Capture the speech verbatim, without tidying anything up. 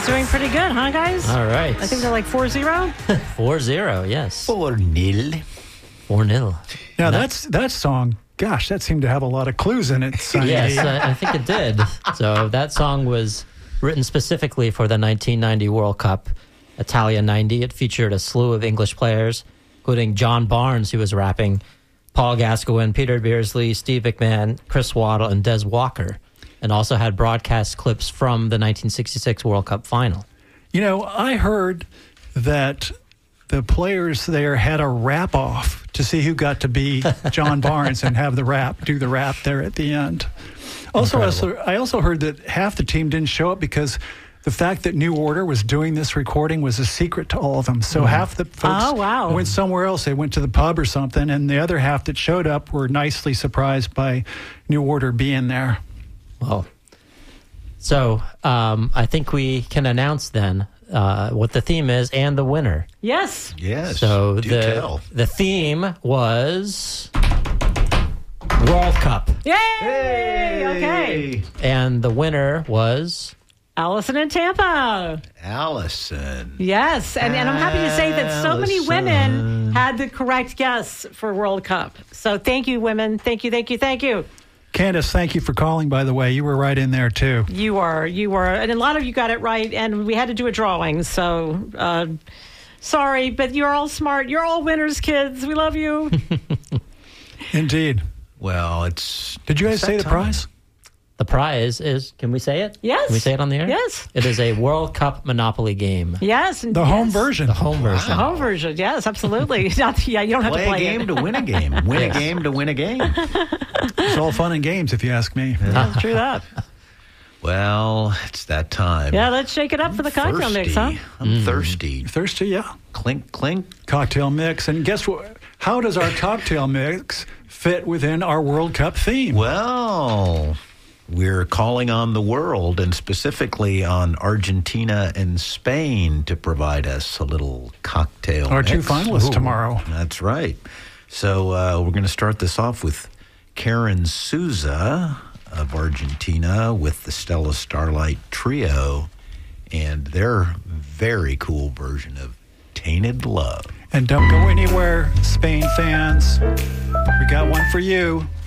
Argentina's doing pretty good, huh, guys? All right. I think they're like four zero. four zero, yes. four nil. four nil. Now, that's that song, gosh, that seemed to have a lot of clues in it. Sonny. Yes, I, I think it did. So that song was written specifically for the nineteen ninety World Cup, Italia ninety. It featured a slew of English players, including John Barnes, who was rapping, Paul Gascoigne, Peter Beardsley, Steve McMahon, Chris Waddle, and Des Walker, and also had broadcast clips from the nineteen sixty-six World Cup final. You know, I heard that the players there had a rap off to see who got to be John Barnes and have the rap, do the rap there at the end. Also, also, I also heard that half the team didn't show up because the fact that New Order was doing this recording was a secret to all of them. So mm. half the folks oh, wow. went somewhere else. They went to the pub or something, and the other half that showed up were nicely surprised by New Order being there. Well, so um, I think we can announce then uh, what the theme is and the winner. Yes. Yes. So do the tell. the theme was World Cup, Yay! Hey! Okay. and the winner was Allison in Tampa. Allison. Yes, and, and I'm happy to say that so many women had the correct guess for World Cup. So thank you, women. Thank you, thank you, thank you. Candace, thank you for calling, by the way. You were right in there, too. You are, you were, and a lot of you got it right, and we had to do a drawing, so uh, sorry, but you're all smart. You're all winners, kids. We love you. Indeed. Well, it's... Did you guys it's say that the time. prize? the prize is. Can we say it? Yes. Can we say it on the air? Yes. It is a World Cup Monopoly game. Yes. The yes. home version. The home version. The home version, yes, absolutely. Not, yeah, you don't have Play to play a game it. to win a game. Win Yes. a game to win a game. It's all fun and games, if you ask me. That's true that. Well, it's that time. Yeah, let's shake it up for the cocktail mix, huh? I'm thirsty. Thirsty, yeah. Clink, clink. Cocktail mix. And guess what? How does our cocktail mix fit within our World Cup theme? Well, we're calling on the world, and specifically on Argentina and Spain, to provide us a little cocktail Our mix. two finalists tomorrow. That's right. So uh, we're going to start this off with Karen Souza of Argentina with the Stella Starlight Trio and their very cool version of Tainted Love. And don't go anywhere, Spain fans. We got one for you.